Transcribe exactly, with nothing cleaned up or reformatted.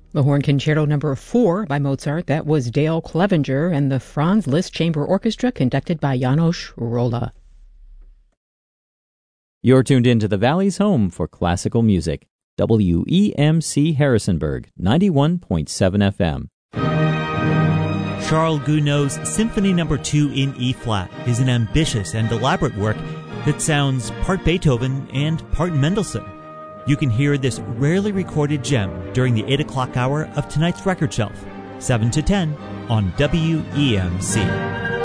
The Horn Concerto Number four by Mozart, that was Dale Clevenger and the Franz Liszt Chamber Orchestra conducted by János Róla. You're tuned in to the Valley's home for classical music. W E M C Harrisonburg, ninety-one point seven F M. Charles Gounod's Symphony Number two in E-flat is an ambitious and elaborate work that sounds part Beethoven and part Mendelssohn. You can hear this rarely recorded gem during the eight o'clock hour of tonight's Record Shelf, seven to ten on W E M C.